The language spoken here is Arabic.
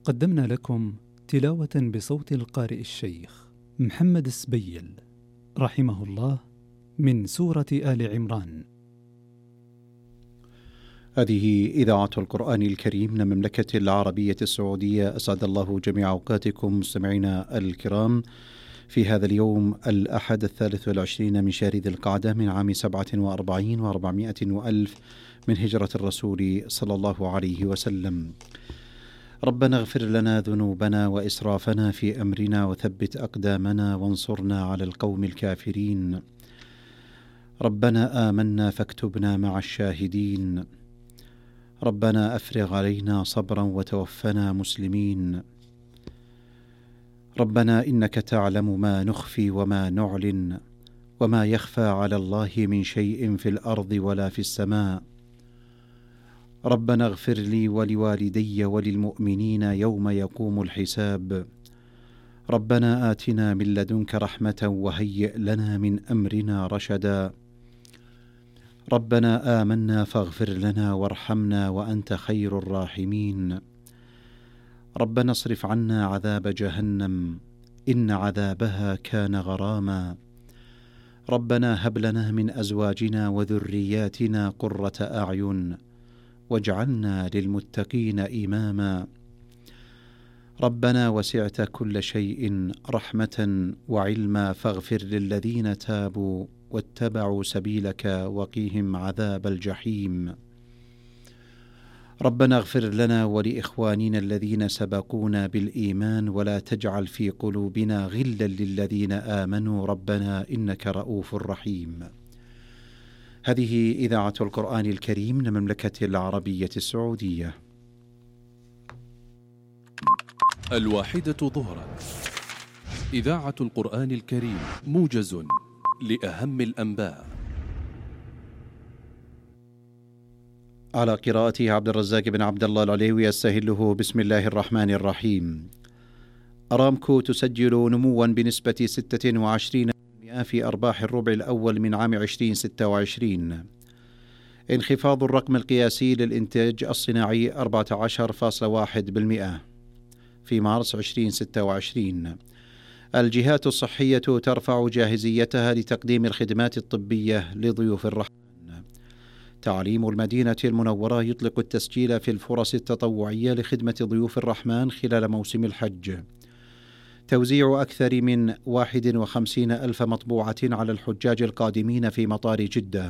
قدمنا لكم تلاوة بصوت القارئ الشيخ محمد السبيل رحمه الله من سورة آل عمران. هذه إذاعة القرآن الكريم من المملكة العربية السعودية. أسعد الله جميع أوقاتكم مستمعينا الكرام في هذا اليوم الأحد 23 من شهر ذي القعدة من عام 47 و400 وألف من هجرة الرسول صلى الله عليه وسلم. ربنا اغفر لنا ذنوبنا وإسرافنا في أمرنا وثبت أقدامنا وانصرنا على القوم الكافرين. ربنا آمنا فاكتبنا مع الشاهدين. ربنا أفرغ علينا صبرا وتوفنا مسلمين. ربنا إنك تعلم ما نخفي وما نعلن وما يخفى على الله من شيء في الأرض ولا في السماء. ربنا اغفر لي ولوالدي وللمؤمنين يوم يقوم الحساب. ربنا آتنا من لدنك رحمة وهيئ لنا من أمرنا رشدا. ربنا آمنا فاغفر لنا وارحمنا وأنت خير الراحمين. ربنا اصرف عنا عذاب جهنم إن عذابها كان غراما. ربنا هب لنا من أزواجنا وذرياتنا قرة أعين واجعلنا للمتقين إماما. ربنا وسعت كل شيء رحمة وعلما فاغفر للذين تابوا واتبعوا سبيلك وقيهم عذاب الجحيم. ربنا اغفر لنا ولإخواننا الذين سبقونا بالإيمان ولا تجعل في قلوبنا غلا للذين آمنوا ربنا إنك رؤوف رحيم. هذه إذاعة القرآن الكريم من المملكة العربية السعودية. 1:00 ظهرا. إذاعة القرآن الكريم موجز لأهم الأنباء على قراءته عبد الرزاق بن عبد الله العليوي. أستهله بسم الله الرحمن الرحيم. أرامكو تسجل نموا بنسبة 26% في أرباح الربع الأول من عام 2026. انخفاض الرقم القياسي للإنتاج الصناعي 14.1% في مارس 2026. الجهات الصحية ترفع جاهزيتها لتقديم الخدمات الطبية لضيوف الرحمن. تعليم المدينة المنورة يطلق التسجيل في الفرص التطوعية لخدمة ضيوف الرحمن خلال موسم الحج. توزيع أكثر من 51,000 مطبوعة على الحجاج القادمين في مطار جدة.